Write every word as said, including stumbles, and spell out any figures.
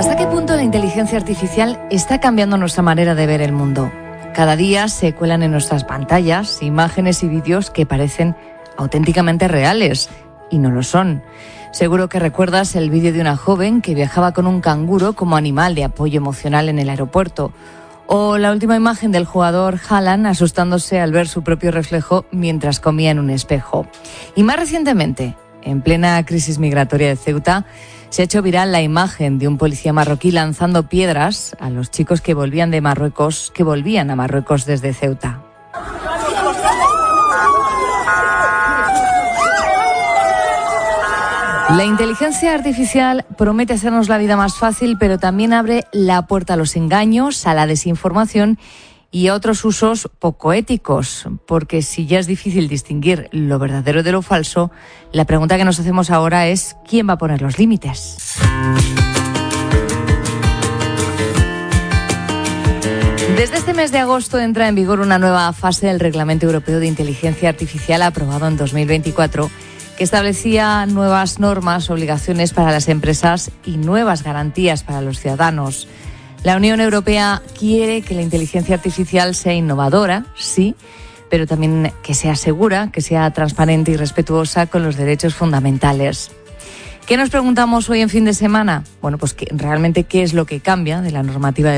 ¿Hasta qué punto la inteligencia artificial está cambiando nuestra manera de ver el mundo? Cada día se cuelan en nuestras pantallas imágenes y vídeos que parecen auténticamente reales y no lo son. Seguro que recuerdas el vídeo de una joven que viajaba con un canguro como animal de apoyo emocional en el aeropuerto. O la última imagen del jugador Haaland asustándose al ver su propio reflejo mientras comía en un espejo. Y más recientemente, en plena crisis migratoria de Ceuta, se ha hecho viral la imagen de un policía marroquí lanzando piedras a los chicos que volvían de Marruecos, que volvían a Marruecos desde Ceuta. La inteligencia artificial promete hacernos la vida más fácil, pero también abre la puerta a los engaños, a la desinformación y a otros usos poco éticos, porque si ya es difícil distinguir lo verdadero de lo falso, la pregunta que nos hacemos ahora es ¿quién va a poner los límites? Desde este mes de agosto entra en vigor una nueva fase del Reglamento Europeo de Inteligencia Artificial aprobado en dos mil veinticuatro, que establecía nuevas normas, obligaciones para las empresas y nuevas garantías para los ciudadanos. La Unión Europea quiere que la inteligencia artificial sea innovadora, sí, pero también que sea segura, que sea transparente y respetuosa con los derechos fundamentales. ¿Qué nos preguntamos hoy en fin de semana? Bueno, pues que realmente qué es lo que cambia de la normativa de